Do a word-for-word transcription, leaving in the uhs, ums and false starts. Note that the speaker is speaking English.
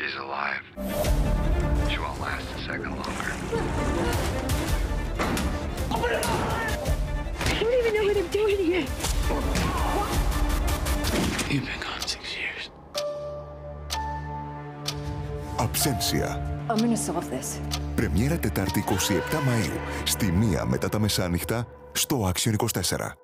She's alive. She won't last a second longer. I don't even know what I'm doing here. You've been gone six years. Absentia. I'm gonna solve this. Πρεμιέρα Τετάρτη εικοστή εβδόμη Μαΐου, στη μία μετά τα μεσάνυχτα, στο Action είκοσι τέσσερα.